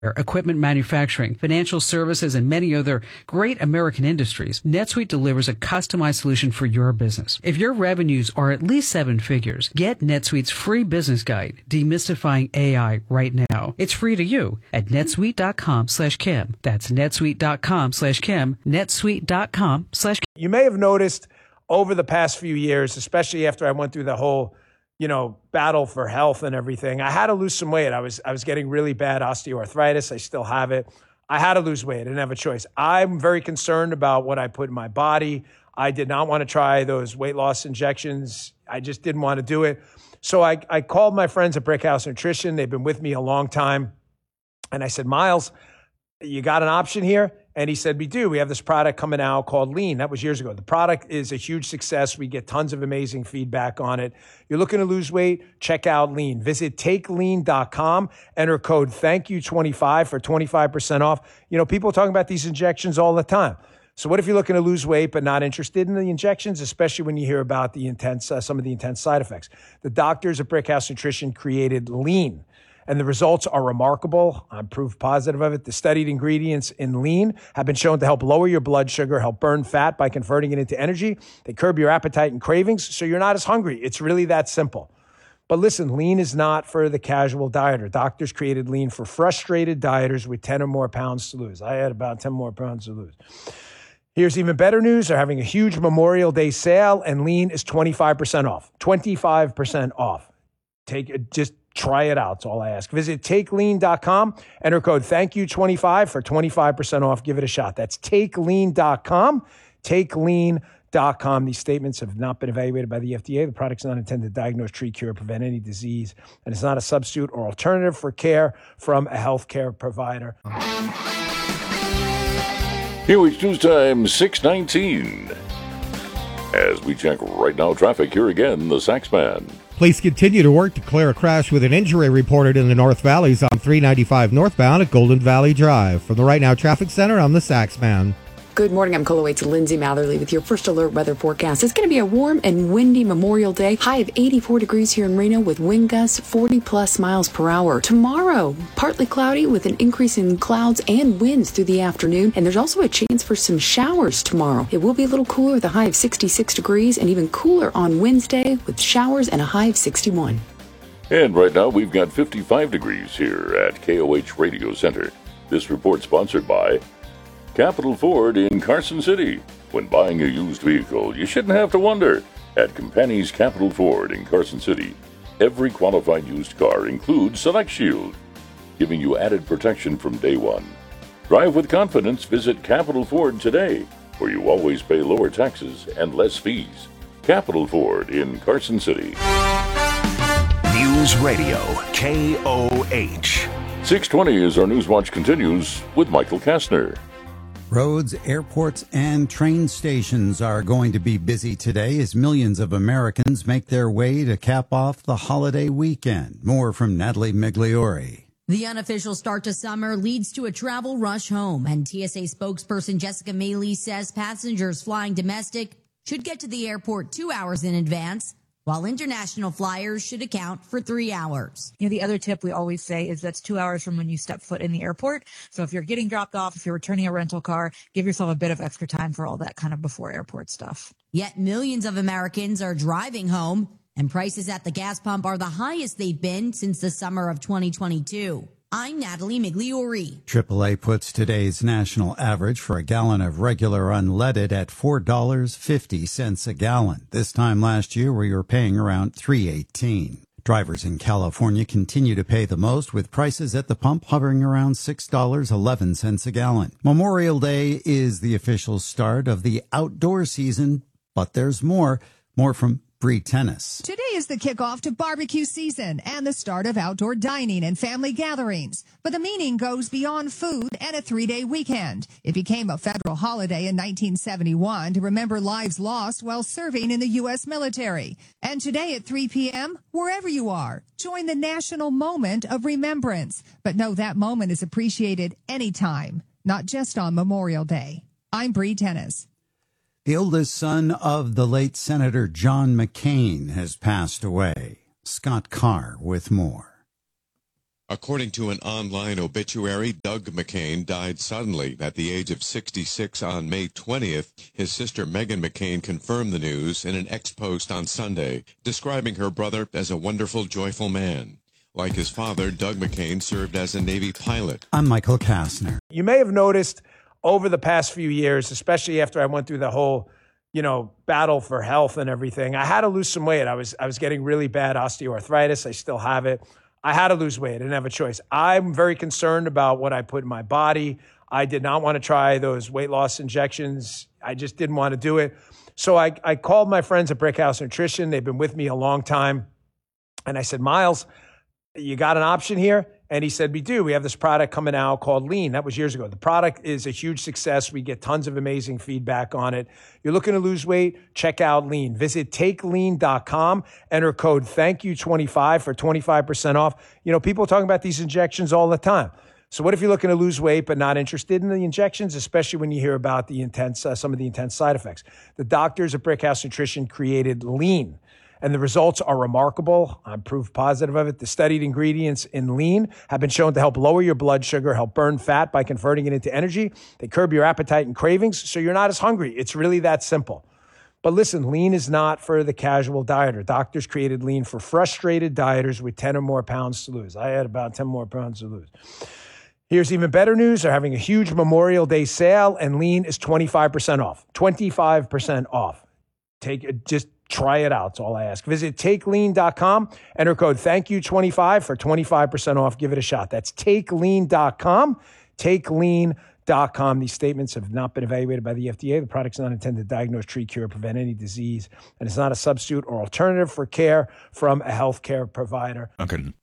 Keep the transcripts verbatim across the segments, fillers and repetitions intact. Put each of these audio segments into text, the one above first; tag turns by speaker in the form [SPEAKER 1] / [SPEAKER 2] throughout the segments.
[SPEAKER 1] equipment manufacturing, financial services, and many other great American industries, NetSuite delivers a customized solution for your business. If your revenues are at least seven figures, get NetSuite's free business guide, Demystifying A I, right now. It's free to you at netsuite.com slash Kim. That's netsuite.com slash Kim, netsuite.com slash Kim.
[SPEAKER 2] You may have noticed over the past few years, especially after I went through the whole you know, battle for health and everything. I had to lose some weight. I was I was getting really bad osteoarthritis. I still have it. I had to lose weight. I didn't have a choice. I'm very concerned about what I put in my body. I did not want to try those weight loss injections. I just didn't want to do it. So I, I called my friends at Brickhouse Nutrition. They've been with me a long time. And I said, Miles, you got an option here? And he said, we do. We have this product coming out called Lean. That was years ago. The product is a huge success. We get tons of amazing feedback on it. You're looking to lose weight? Check out Lean. Visit take lean dot com. Enter code thank you twenty-five for twenty-five percent off. You know, people are talking about these injections all the time. So what if you're looking to lose weight but not interested in the injections, especially when you hear about the intense, uh, some of the intense side effects? The doctors at Brickhouse Nutrition created Lean. And the results are remarkable. I'm proof positive of it. The studied ingredients in Lean have been shown to help lower your blood sugar, help burn fat by converting it into energy. They curb your appetite and cravings, so you're not as hungry. It's really that simple. But listen, Lean is not for the casual dieter. Doctors created Lean for frustrated dieters with ten or more pounds to lose. I had about ten more pounds to lose. Here's even better news. They're having a huge Memorial Day sale, and Lean is twenty-five percent off. twenty-five percent off. Take it, just try it out. That's all I ask. Visit take lean dot com. Enter code thank you twenty-five for twenty-five percent off. Give it a shot. That's take lean dot com. take lean dot com. These statements have not been evaluated by the F D A. The product's not intended to diagnose, treat, cure, prevent any disease, and it's not a substitute or alternative for care from a healthcare provider.
[SPEAKER 3] Here it's news time, six nineteen. As we check right now traffic, here again, the Saxman.
[SPEAKER 4] Police continue to work to clear a crash with an injury reported in the North Valleys on three ninety-five northbound at Golden Valley Drive. From the Right Now Traffic Center, I'm the Saxman.
[SPEAKER 5] Good morning. I'm Colowaite's Lindsay Matherly with your first alert weather forecast. It's going to be a warm and windy Memorial Day. High of eighty-four degrees here in Reno with wind gusts forty plus miles per hour. Tomorrow, partly cloudy with an increase in clouds and winds through the afternoon. And there's also a chance for some showers tomorrow. It will be a little cooler with a high of sixty-six degrees and even cooler on Wednesday with showers and a high of sixty-one.
[SPEAKER 3] And right now we've got fifty-five degrees here at K O H Radio Center. This report sponsored by Capital Ford in Carson City. When buying a used vehicle, you shouldn't have to wonder. At Companies Capital Ford in Carson City, every qualified used car includes Select Shield, giving you added protection from day one. Drive with confidence. Visit Capital Ford today, where you always pay lower taxes and less fees. Capital Ford in Carson City.
[SPEAKER 6] News Radio, K O H.
[SPEAKER 3] six twenty as our News Watch continues with Michael Kastner.
[SPEAKER 7] Roads, airports, and train stations are going to be busy today as millions of Americans make their way to cap off the holiday weekend. More from Natalie Migliori.
[SPEAKER 8] The unofficial start to summer leads to a travel rush home, and T S A spokesperson Jessica Maley says passengers flying domestic should get to the airport two hours in advance, while international flyers should account for three hours.
[SPEAKER 9] You know, the other tip we always say is that's two hours from when you step foot in the airport. So if you're getting dropped off, if you're returning a rental car, give yourself a bit of extra time for all that kind of before airport stuff.
[SPEAKER 8] Yet millions of Americans are driving home, and prices at the gas pump are the highest they've been since the summer of twenty twenty-two. I'm Natalie Migliori.
[SPEAKER 7] triple A puts today's national average for a gallon of regular unleaded at four dollars and fifty cents a gallon. This time last year, we were paying around three dollars and eighteen cents. Drivers in California continue to pay the most, with prices at the pump hovering around six dollars and eleven cents a gallon. Memorial Day is the official start of the outdoor season, but there's more. More from Bree Tennis.
[SPEAKER 10] Today is the kickoff to barbecue season and the start of outdoor dining and family gatherings. But the meaning goes beyond food and a three-day weekend. It became a federal holiday in nineteen seventy-one to remember lives lost while serving in the U S military. And today at three p.m., wherever you are, join the national moment of remembrance. But know that moment is appreciated anytime, not just on Memorial Day. I'm Bree Tennis.
[SPEAKER 7] The oldest son of the late Senator John McCain has passed away. Scott Carr with more.
[SPEAKER 11] According to an online obituary, Doug McCain died suddenly at the age of sixty-six on May twentieth. His sister Meghan McCain confirmed the news in an ex-post on Sunday, describing her brother as a wonderful, joyful man. Like his father, Doug McCain served as a Navy pilot.
[SPEAKER 7] I'm Michael Kastner.
[SPEAKER 2] You may have noticed over the past few years, especially after I went through the whole, you know, battle for health and everything, I had to lose some weight. I was I was getting really bad osteoarthritis. I still have it. I had to lose weight. I didn't have a choice. I'm very concerned about what I put in my body. I did not want to try those weight loss injections. I just didn't want to do it. So I, I called my friends at Brickhouse Nutrition. They've been with me a long time. And I said, Miles, you got an option here? And he said, we do. We have this product coming out called Lean. That was years ago. The product is a huge success. We get tons of amazing feedback on it. You're looking to lose weight? Check out Lean. Visit take lean dot com. Enter code thank you twenty-five for twenty-five percent off. You know, people are talking about these injections all the time. So what if you're looking to lose weight but not interested in the injections, especially when you hear about the intense, uh, some of the intense side effects? The doctors at Brickhouse Nutrition created Lean, and the results are remarkable. I'm proof positive of it. The studied ingredients in Lean have been shown to help lower your blood sugar, help burn fat by converting it into energy. They curb your appetite and cravings, so you're not as hungry. It's really that simple. But listen, Lean is not for the casual dieter. Doctors created Lean for frustrated dieters with ten or more pounds to lose. I had about ten more pounds to lose. Here's even better news. They're having a huge Memorial Day sale, and Lean is twenty-five percent off. twenty-five percent off. Take it, just try it out. That's all I ask. Visit take lean dot com. Enter code thank you twenty-five for twenty-five percent off. Give it a shot. That's take lean dot com. take lean dot com. These statements have not been evaluated by the F D A. The product's not intended to diagnose, treat, cure, or prevent any disease, and it's not a substitute or alternative for care from a healthcare provider.
[SPEAKER 11] Okay.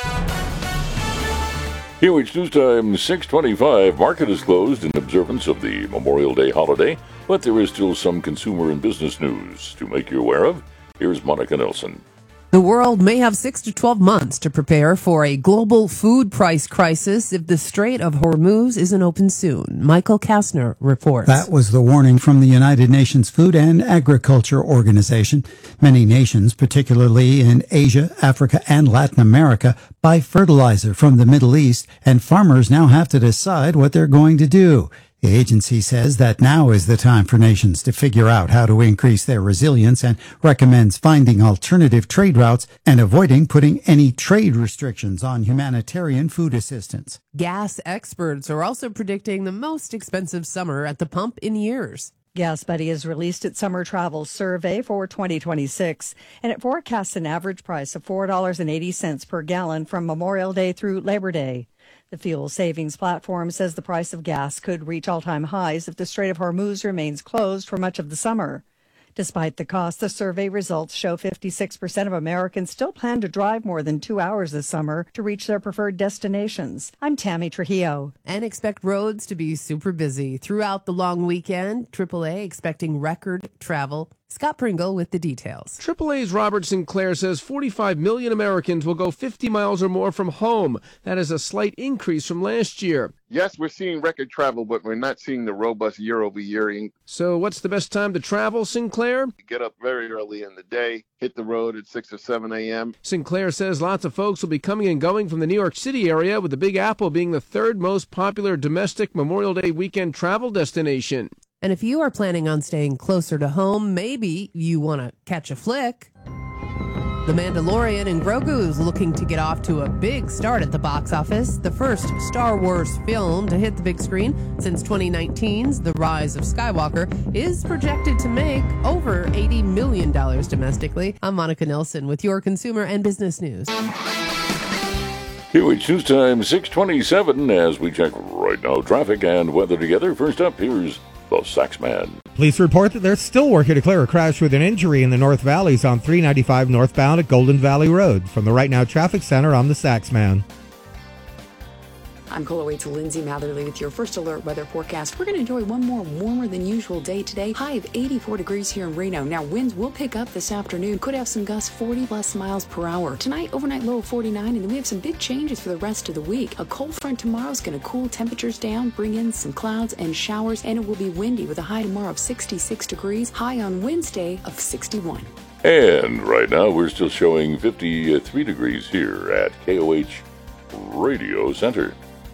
[SPEAKER 3] K O H News Time, six twenty-five. Market is closed in observance of the Memorial Day holiday, but there is still some consumer and business news to make you aware of. Here's Monica Nelson.
[SPEAKER 12] The world may have six to twelve months to prepare for a global food price crisis if the Strait of Hormuz isn't open soon. Michael Kastner reports.
[SPEAKER 7] That was the warning from the United Nations Food and Agriculture Organization. Many nations, particularly in Asia, Africa, and Latin America, buy fertilizer from the Middle East, and farmers now have to decide what they're going to do. The agency says that now is the time for nations to figure out how to increase their resilience and recommends finding alternative trade routes and avoiding putting any trade restrictions on humanitarian food assistance.
[SPEAKER 12] Gas experts are also predicting the most expensive summer at the pump in years.
[SPEAKER 13] GasBuddy has released its summer travel survey for twenty twenty-six, and it forecasts an average price of four dollars and eighty cents per gallon from Memorial Day through Labor Day. The fuel savings platform says the price of gas could reach all-time highs if the Strait of Hormuz remains closed for much of the summer. Despite the cost, the survey results show fifty-six percent of Americans still plan to drive more than two hours this summer to reach their preferred destinations. I'm Tammy Trujillo.
[SPEAKER 12] And expect roads to be super busy throughout the long weekend. triple A expecting record travel. Scott Pringle with the details.
[SPEAKER 14] triple A's Robert Sinclair says forty-five million Americans will go fifty miles or more from home. That is a slight increase from last year.
[SPEAKER 15] Yes, we're seeing record travel, but we're not seeing the robust year-over-year increase.
[SPEAKER 14] So what's the best time to travel, Sinclair?
[SPEAKER 15] Get up very early in the day, hit the road at six or seven a.m.
[SPEAKER 14] Sinclair says lots of folks will be coming and going from the New York City area, with the Big Apple being the third most popular domestic Memorial Day weekend travel destination.
[SPEAKER 12] And if you are planning on staying closer to home, maybe you want to catch a flick. The Mandalorian and Grogu is looking to get off to a big start at the box office. The first Star Wars film to hit the big screen since twenty nineteen's The Rise of Skywalker is projected to make over eighty million dollars domestically. I'm Monica Nelson with your consumer and business news.
[SPEAKER 3] K O H News Time, six twenty-seven, as we check right now traffic and weather together. First up, here's the Sax Man.
[SPEAKER 4] Police report that they're still working to clear a crash with an injury in the North Valleys on three ninety-five northbound at Golden Valley Road. From the Right Now Traffic Center, I'm the Sax Man.
[SPEAKER 5] I'm Coloway's Lindsay Matherly with your first alert weather forecast. We're going to enjoy one more warmer than usual day today. High of eighty-four degrees here in Reno. Now winds will pick up this afternoon. Could have some gusts forty plus miles per hour. Tonight, overnight low of forty-nine, and then we have some big changes for the rest of the week. A cold front tomorrow is going to cool temperatures down, bring in some clouds and showers, and it will be windy with a high tomorrow of sixty-six degrees. High on Wednesday of sixty-one.
[SPEAKER 3] And right now we're still showing fifty-three degrees here at K O H Radio Center.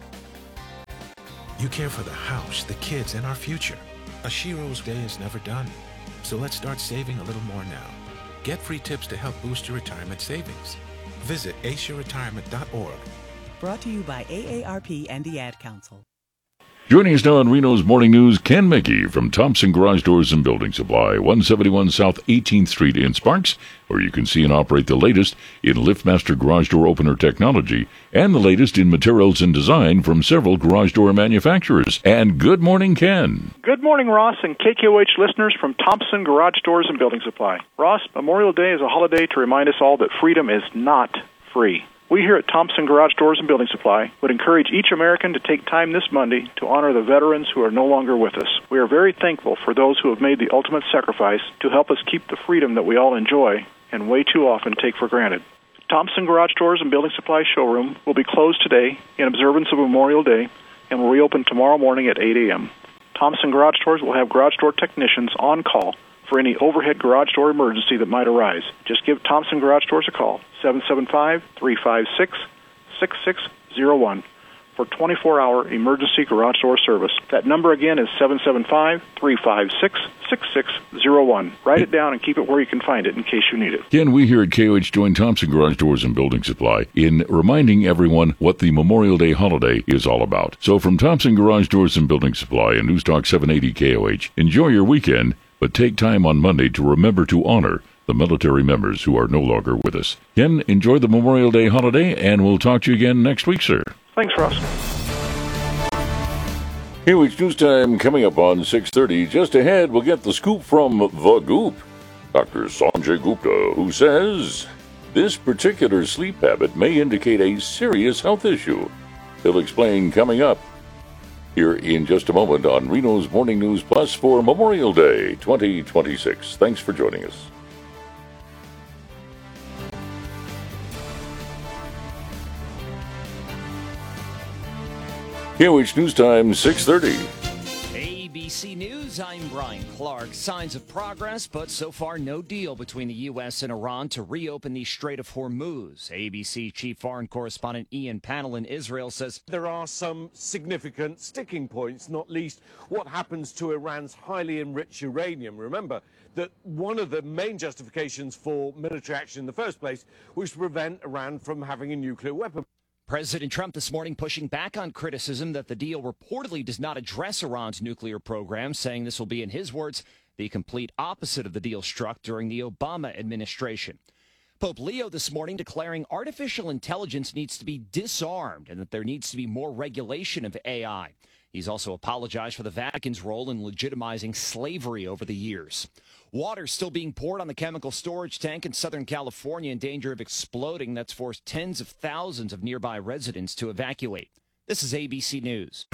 [SPEAKER 16] You care for the house, the kids, and our future. A Shiro's day is never done. So let's start saving a little more now. Get free tips to help boost your retirement savings. Visit asia retirement dot org.
[SPEAKER 17] Brought to you by A A R P and the Ad Council.
[SPEAKER 3] Joining us now on Reno's Morning News, Ken Mickey from Thompson Garage Doors and Building Supply, one seventy-one South eighteenth Street in Sparks, where you can see and operate the latest in LiftMaster garage door opener technology and the latest in materials and design from several garage door manufacturers. And good morning, Ken.
[SPEAKER 18] Good morning, Ross and K K O H listeners from Thompson Garage Doors and Building Supply. Ross, Memorial Day is a holiday to remind us all that freedom is not free. We here at Thompson Garage Doors and Building Supply would encourage each American to take time this Monday to honor the veterans who are no longer with us. We are very thankful for those who have made the ultimate sacrifice to help us keep the freedom that we all enjoy and way too often take for granted. Thompson Garage Doors and Building Supply showroom will be closed today in observance of Memorial Day and will reopen tomorrow morning at eight a.m. Thompson Garage Doors will have garage door technicians on call for any overhead garage door emergency that might arise. Just give Thompson Garage Doors a call, seven seven five, three five six, six six zero one, for twenty-four hour emergency garage door service. That number again is seven seven five, three five six, six six zero one. Write it down and keep it where you can find it in case you need it.
[SPEAKER 3] Ken, we here at K O H join Thompson Garage Doors and Building Supply in reminding everyone what the Memorial Day holiday is all about. So from Thompson Garage Doors and Building Supply and Newstalk seven eighty K O H, enjoy your weekend, but take time on Monday to remember to honor the military members who are no longer with us. Ken, enjoy the Memorial Day holiday, and we'll talk to you again next week, sir.
[SPEAKER 18] Thanks, Ross.
[SPEAKER 3] K O H News Time coming up on six thirty. Just ahead, we'll get the scoop from The Goop, Doctor Sanjay Gupta, who says this particular sleep habit may indicate a serious health issue. He'll explain coming up here in just a moment on Reno's Morning News Plus for Memorial Day twenty twenty-six. Thanks for joining us. K O H News Time, six thirty.
[SPEAKER 19] A B C News, I'm Brian Clark. Signs of progress, but so far no deal between the U S and Iran to reopen the Strait of Hormuz. A B C Chief Foreign Correspondent Ian Pannell in Israel says
[SPEAKER 20] there are some significant sticking points, not least what happens to Iran's highly enriched uranium. Remember that one of the main justifications for military action in the first place was to prevent Iran from having a nuclear weapon.
[SPEAKER 19] President Trump this morning pushing back on criticism that the deal reportedly does not address Iran's nuclear program, saying this will be, in his words, the complete opposite of the deal struck during the Obama administration. Pope Leo this morning declaring artificial intelligence needs to be disarmed and that there needs to be more regulation of A I. He's also apologized for the Vatican's role in legitimizing slavery over the years. Water still being poured on the chemical storage tank in Southern California in danger of exploding. That's forced tens of thousands of nearby residents to evacuate. This is A B C News.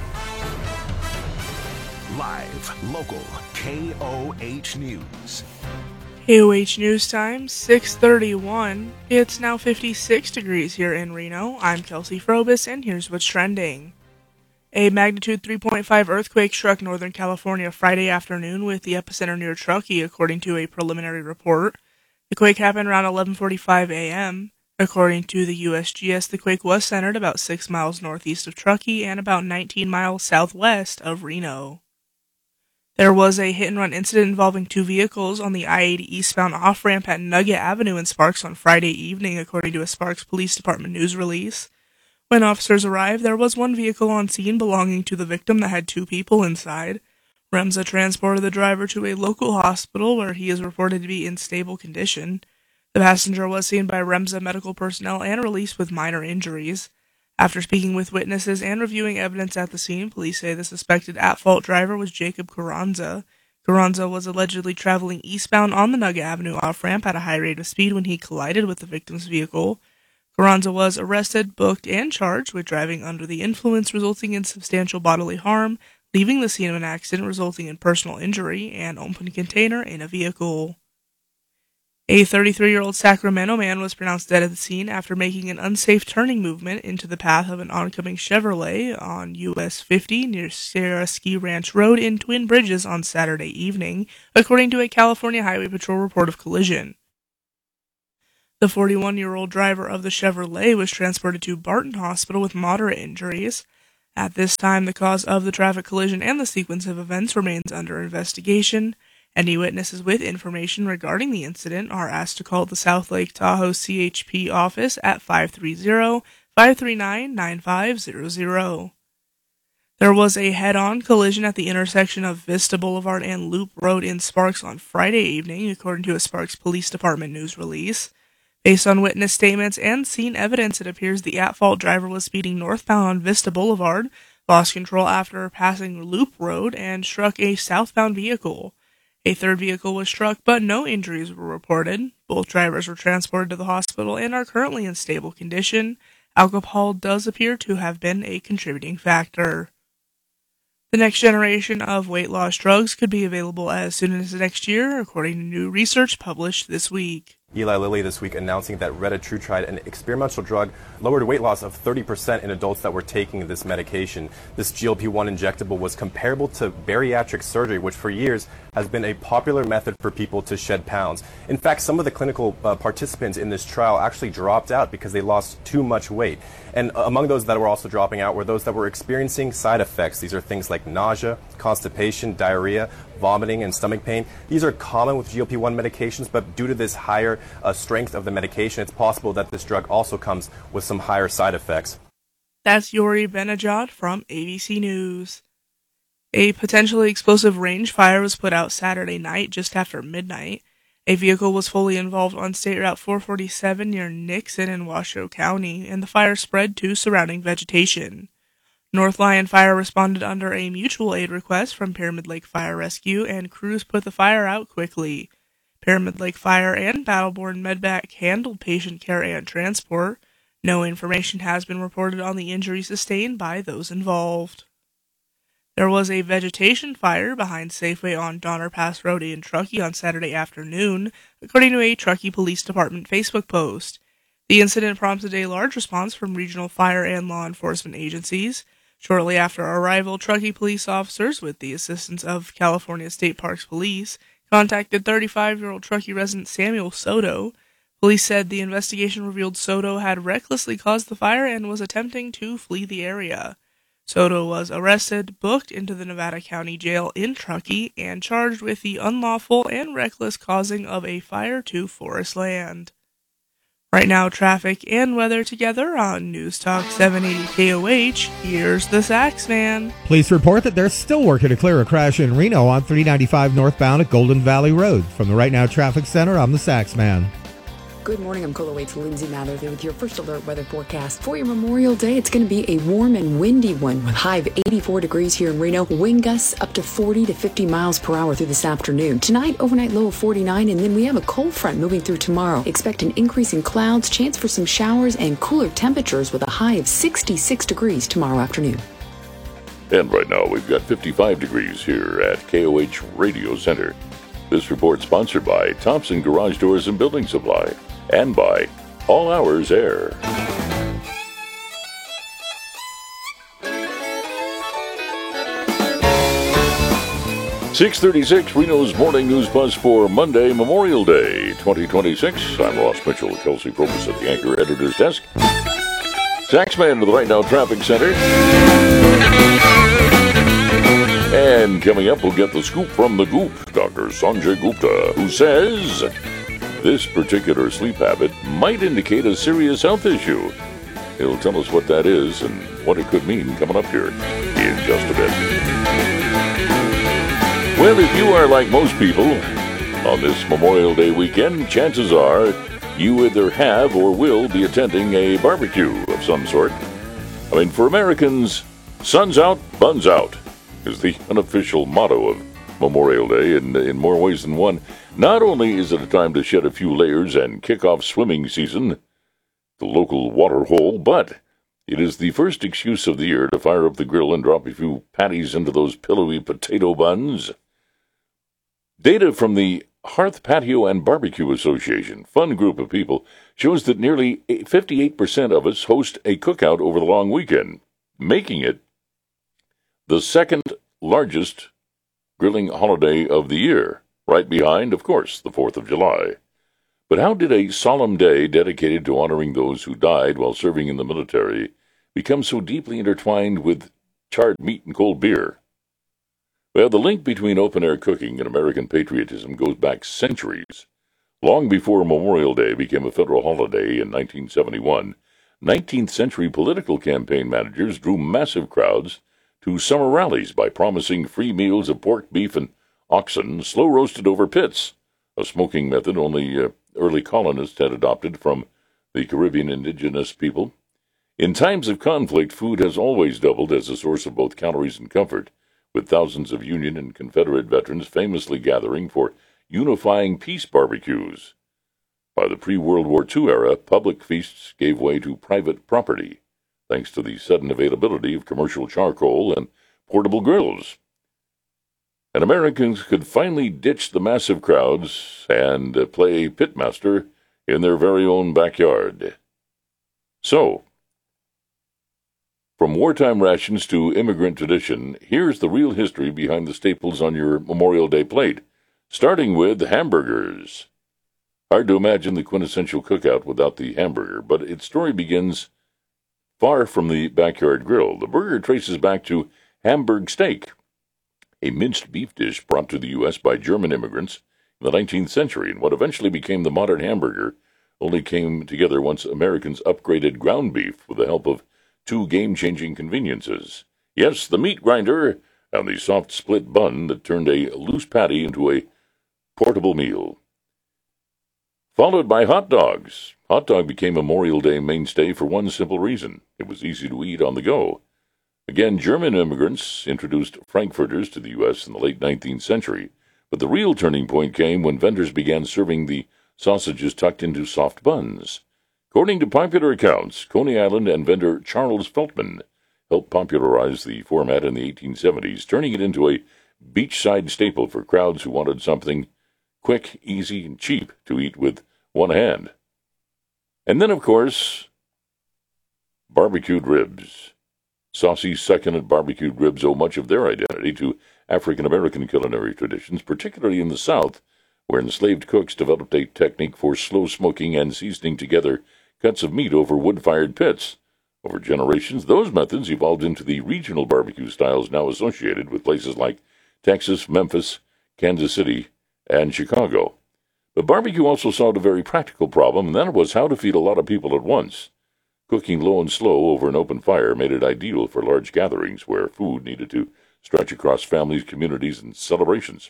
[SPEAKER 6] Live, local, K O H News.
[SPEAKER 21] K O H News Time, six thirty-one. It's now fifty-six degrees here in Reno. I'm Kelsey Frobis, and here's what's trending. A magnitude three point five earthquake struck Northern California Friday afternoon with the epicenter near Truckee, according to a preliminary report. The quake happened around eleven forty-five a.m. According to the U S G S, the quake was centered about six miles northeast of Truckee and about nineteen miles southwest of Reno. There was a hit-and-run incident involving two vehicles on the I eighty eastbound off-ramp at Nugget Avenue in Sparks on Friday evening, according to a Sparks Police Department news release. When officers arrived, there was one vehicle on scene belonging to the victim that had two people inside. REMSA transported the driver to a local hospital where he is reported to be in stable condition. The passenger was seen by REMSA medical personnel and released with minor injuries. After speaking with witnesses and reviewing evidence at the scene, police say the suspected at-fault driver was Jacob Carranza. Carranza was allegedly traveling eastbound on the Nugget Avenue off-ramp at a high rate of speed when he collided with the victim's vehicle. Carranza was arrested, booked, and charged with driving under the influence resulting in substantial bodily harm, leaving the scene of an accident resulting in personal injury, and open container in a vehicle. A thirty-three-year-old Sacramento man was pronounced dead at the scene after making an unsafe turning movement into the path of an oncoming Chevrolet on U S fifty near Sierra Ski Ranch Road in Twin Bridges on Saturday evening, according to a California Highway Patrol report of collision. The forty-one-year-old driver of the Chevrolet was transported to Barton Hospital with moderate injuries. At this time, the cause of the traffic collision and the sequence of events remains under investigation. Any witnesses with information regarding the incident are asked to call the South Lake Tahoe C H P office at five three zero, five three nine, nine five zero zero. There was a head-on collision at the intersection of Vista Boulevard and Loop Road in Sparks on Friday evening, according to a Sparks Police Department news release. Based on witness statements and scene evidence, it appears the at-fault driver was speeding northbound on Vista Boulevard, lost control after passing Loop Road, and struck a southbound vehicle. A third vehicle was struck, but no injuries were reported. Both drivers were transported to the hospital and are currently in stable condition. Alcohol does appear to have been a contributing factor. The next generation of weight loss drugs could be available as soon as next year, according to new research published this week.
[SPEAKER 1] Eli Lilly this week announcing that retatrutide, an experimental drug, lowered weight loss of thirty percent in adults that were taking this medication. This G L P one injectable was comparable to bariatric surgery, which for years has been a popular method for people to shed pounds. In fact, some of the clinical uh, participants in this trial actually dropped out because they lost too much weight. And among those that were also dropping out were those that were experiencing side effects. These are things like nausea, constipation, diarrhea, vomiting, and stomach pain. These are common with G L P one medications, but due to this higher uh, strength of the medication, it's possible that this drug also comes with some higher side effects.
[SPEAKER 21] That's Yuri Benajad from A B C News. A potentially explosive range fire was put out Saturday night just after midnight. A vehicle was fully involved on State Route four forty-seven near Nixon in Washoe County, and the fire spread to surrounding vegetation. North Lyon Fire responded under a mutual aid request from Pyramid Lake Fire Rescue, and crews put the fire out quickly. Pyramid Lake Fire and Battleborn Medvac handled patient care and transport. No information has been reported on the injuries sustained by those involved. There was a vegetation fire behind Safeway on Donner Pass Road in Truckee on Saturday afternoon, according to a Truckee Police Department Facebook post. The incident prompted a large response from regional fire and law enforcement agencies. Shortly after arrival, Truckee police officers, with the assistance of California State Parks Police, contacted thirty-five-year-old Truckee resident Samuel Soto. Police said the investigation revealed Soto had recklessly caused the fire and was attempting to flee the area. Soto was arrested, booked into the Nevada County Jail in Truckee, and charged with the unlawful and reckless causing of a fire to forest land. Right now, traffic and weather together on News Talk seven eighty K O H. Here's the Sax Man.
[SPEAKER 4] Police report that they're still working to clear a crash in Reno on three ninety-five northbound at Golden Valley Road. From the Right Now Traffic Center, I'm the Sax Man.
[SPEAKER 5] Good morning, I'm Cola Waits Lindsay Matherly with your first alert weather forecast. For your Memorial Day, it's going to be a warm and windy one with high of eighty-four degrees here in Reno. Wind gusts up to forty to fifty miles per hour through this afternoon. Tonight, overnight low of forty-nine, and then we have a cold front moving through tomorrow. Expect an increase in clouds, chance for some showers, and cooler temperatures with a high of sixty-six degrees tomorrow afternoon.
[SPEAKER 3] And right now, we've got fifty-five degrees here at K O H Radio Center. This report sponsored by Thompson Garage Doors and Building Supply. And by All Hours Air. six thirty-six, Reno's Morning News Buzz for Monday, Memorial Day, twenty twenty-six. I'm Ross Mitchell, Kelsey Probus at the Anchor Editor's Desk. Saxman to the Right Now Traffic Center. And coming up, we'll get the scoop from the Goop, Doctor Sanjay Gupta, who says this particular sleep habit might indicate a serious health issue. He'll tell us what that is and what it could mean coming up here in just a bit. Well, if you are like most people on this Memorial Day weekend, chances are you either have or will be attending a barbecue of some sort. I mean, for Americans, sun's out, buns out is the unofficial motto of Memorial Day in, in more ways than one. Not only is it a time to shed a few layers and kick off swimming season, the local water hole, but it is the first excuse of the year to fire up the grill and drop a few patties into those pillowy potato buns. Data from the Hearth Patio and Barbecue Association, fun group of people, shows that nearly fifty-eight percent of us host a cookout over the long weekend, making it the second largest grilling holiday of the year, right behind, of course, the fourth of July. But how did a solemn day dedicated to honoring those who died while serving in the military become so deeply intertwined with charred meat and cold beer? Well, the link between open-air cooking and American patriotism goes back centuries. Long before Memorial Day became a federal holiday in nineteen seventy-one, nineteenth century political campaign managers drew massive crowds to summer rallies by promising free meals of pork, beef, and oxen slow-roasted over pits, a smoking method only uh, early colonists had adopted from the Caribbean indigenous people. In times of conflict, food has always doubled as a source of both calories and comfort, with thousands of Union and Confederate veterans famously gathering for unifying peace barbecues. By the pre-World War Two era, public feasts gave way to private property, thanks to the sudden availability of commercial charcoal and portable grills. And Americans could finally ditch the massive crowds and uh, play pitmaster in their very own backyard. So, from wartime rations to immigrant tradition, here's the real history behind the staples on your Memorial Day plate, starting with hamburgers. Hard to imagine the quintessential cookout without the hamburger, but its story begins far from the backyard grill. The burger traces back to Hamburg steak, a minced beef dish brought to the U S by German immigrants in the nineteenth century, and what eventually became the modern hamburger only came together once Americans upgraded ground beef with the help of two game-changing conveniences. Yes, the meat grinder and the soft split bun that turned a loose patty into a portable meal. Followed by hot dogs. Hot dog became a Memorial Day mainstay for one simple reason. It was easy to eat on the go. Again, German immigrants introduced frankfurters to the U S in the late nineteenth century, but the real turning point came when vendors began serving the sausages tucked into soft buns. According to popular accounts, Coney Island and vendor Charles Feltman helped popularize the format in the eighteen seventies, turning it into a beachside staple for crowds who wanted something quick, easy, and cheap to eat with one hand. And then, of course, barbecued ribs. Saucy, succulent barbecued ribs owe much of their identity to African-American culinary traditions, particularly in the South, where enslaved cooks developed a technique for slow smoking and seasoning together cuts of meat over wood-fired pits. Over generations, those methods evolved into the regional barbecue styles now associated with places like Texas, Memphis, Kansas City, and Chicago. But barbecue also solved a very practical problem, and that was how to feed a lot of people at once. Cooking low and slow over an open fire made it ideal for large gatherings where food needed to stretch across families, communities, and celebrations.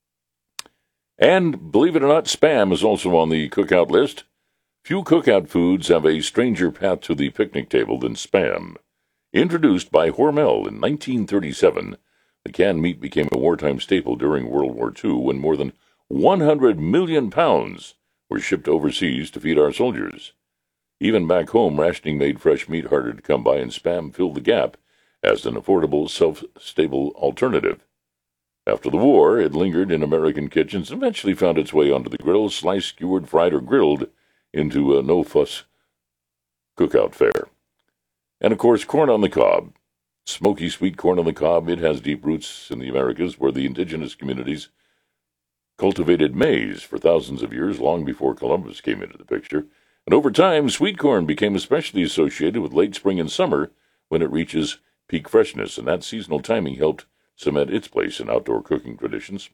[SPEAKER 3] And, believe it or not, Spam is also on the cookout list. Few cookout foods have a stranger path to the picnic table than Spam. Introduced by Hormel in nineteen thirty-seven, the canned meat became a wartime staple during World War Two when more than one hundred million pounds were shipped overseas to feed our soldiers. Even back home, rationing made fresh meat harder to come by, and Spam filled the gap as an affordable, self-stable alternative. After the war, it lingered in American kitchens and eventually found its way onto the grill, sliced, skewered, fried, or grilled into a no-fuss cookout fare. And, of course, corn on the cob. Smoky, sweet corn on the cob, it has deep roots in the Americas, where the indigenous communities cultivated maize for thousands of years, long before Columbus came into the picture. And over time, sweet corn became especially associated with late spring and summer when it reaches peak freshness, and that seasonal timing helped cement its place in outdoor cooking traditions.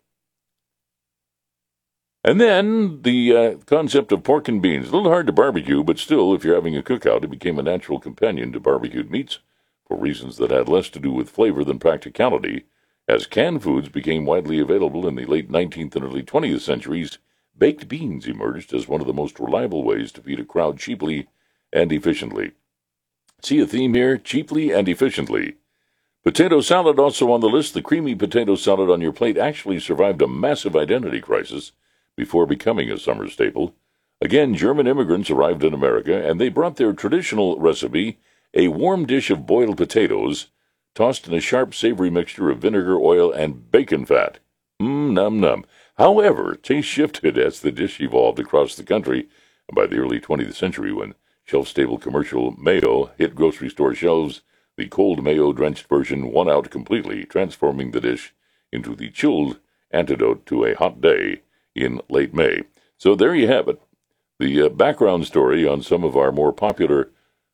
[SPEAKER 3] And then the uh, concept of pork and beans. A little hard to barbecue, but still, if you're having a cookout, it became a natural companion to barbecued meats for reasons that had less to do with flavor than practicality. As canned foods became widely available in the late nineteenth and early twentieth centuries, baked beans emerged as one of the most reliable ways to feed a crowd cheaply and efficiently. See a theme here? Cheaply and efficiently. Potato salad also on the list. The creamy potato salad on your plate actually survived a massive identity crisis before becoming a summer staple. Again, German immigrants arrived in America, and they brought their traditional recipe, a warm dish of boiled potatoes, tossed in a sharp, savory mixture of vinegar, oil, and bacon fat. Mmm, num num. However, taste shifted as the dish evolved across the country, and by the early twentieth century, when shelf-stable commercial mayo hit grocery store shelves, the cold mayo-drenched version won out completely, transforming the dish into the chilled antidote to a hot day in late May. So there you have it. The uh, background story on some of our more popular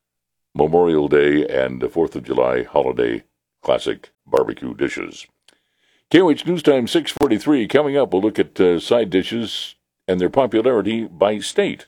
[SPEAKER 3] Memorial Day and the fourth of July holiday classic barbecue dishes. K O H News Time six forty-three. Coming up, we'll look at uh, side dishes and their popularity by state.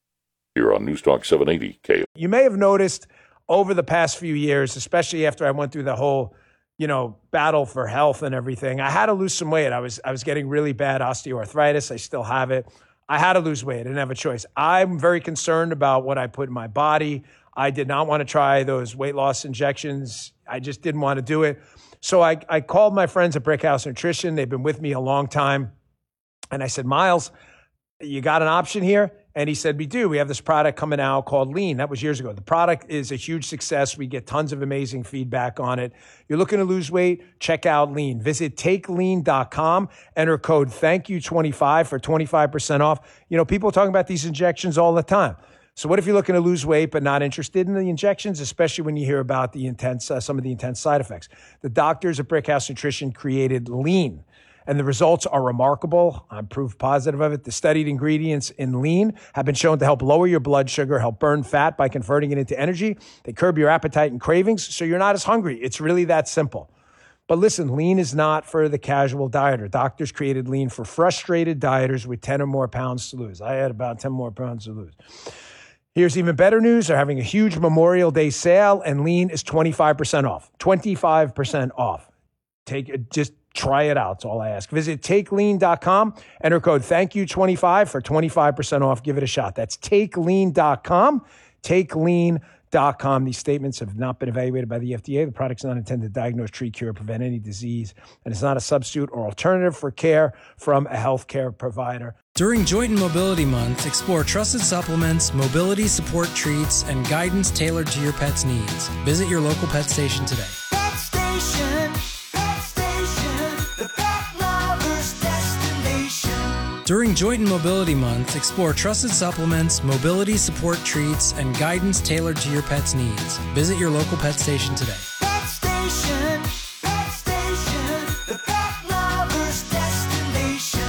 [SPEAKER 3] Here on News Talk seven eighty K O H.
[SPEAKER 2] You may have noticed over the past few years, especially after I went through the whole, you know, battle for health and everything, I had to lose some weight. I was I was getting really bad osteoarthritis. I still have it. I had to lose weight. I didn't have a choice. I'm very concerned about what I put in my body. I did not want to try those weight loss injections. I just didn't want to do it. So I, I called my friends at Brickhouse Nutrition. They've been with me a long time. And I said, Miles, you got an option here? And he said, we do. We have this product coming out called Lean. That was years ago. The product is a huge success. We get tons of amazing feedback on it. You're looking to lose weight? Check out Lean. Visit take lean dot com. Enter code thank you twenty-five for twenty-five percent off. You know, people are talking about these injections all the time. So what if you're looking to lose weight but not interested in the injections, especially when you hear about the intense, uh, some of the intense side effects? The doctors at Brickhouse Nutrition created Lean, and the results are remarkable. I'm proof positive of it. The studied ingredients in Lean have been shown to help lower your blood sugar, help burn fat by converting it into energy. They curb your appetite and cravings, so you're not as hungry. It's really that simple. But listen, Lean is not for the casual dieter. Doctors created Lean for frustrated dieters with ten or more pounds to lose. I had about ten more pounds to lose. Here's even better news. They're having a huge Memorial Day sale, and Lean is twenty-five percent off. twenty-five percent off. Take it, just try it out. That's all I ask. Visit take lean dot com. Enter code thank you twenty-five for twenty-five percent off. Give it a shot. That's take lean dot com. take lean dot com. These statements have not been evaluated by the F D A. The product's not intended to diagnose, treat, cure, or prevent any disease, and it's not a substitute or alternative for care from a healthcare provider.
[SPEAKER 9] During Joint and Mobility Month, explore trusted supplements, mobility support treats, and guidance tailored to your pet's needs. Visit your local pet station today.
[SPEAKER 22] Pet Station, Pet Station, the pet lover's destination.
[SPEAKER 9] During Joint and Mobility Month, explore trusted supplements, mobility support treats, and guidance tailored to your pet's needs. Visit your local pet station today.
[SPEAKER 22] Pet Station, Pet Station, the pet lover's destination.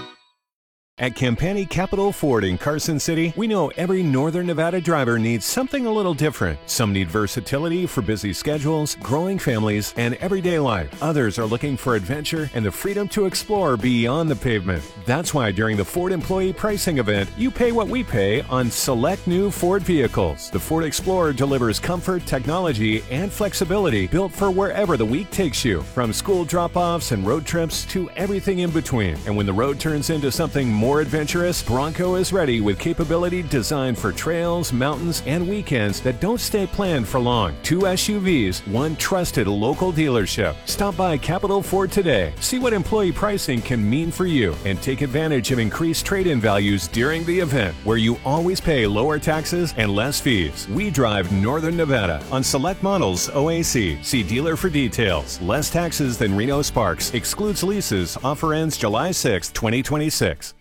[SPEAKER 6] At Campani Capital Ford in Carson City, we know every Northern Nevada driver needs something a little different. Some need versatility for busy schedules, growing families, and everyday life. Others are looking for adventure and the freedom to explore beyond the pavement. That's why during the Ford Employee Pricing Event, you pay what we pay on select new Ford vehicles. The Ford Explorer delivers comfort, technology, and flexibility built for wherever the week takes you, from school drop-offs and road trips to everything in between. And when the road turns into something more More adventurous, Bronco is ready with capability designed for trails, mountains, and weekends that don't stay planned for long. Two S U Vs, one trusted local dealership. Stop by Capital Ford today. See what employee pricing can mean for you and take advantage of increased trade-in values during the event, where you always pay lower taxes and less fees. We drive Northern Nevada on select models O A C. See dealer for details. Less taxes than Reno Sparks. Excludes leases. Offer ends July sixth, twenty twenty-six.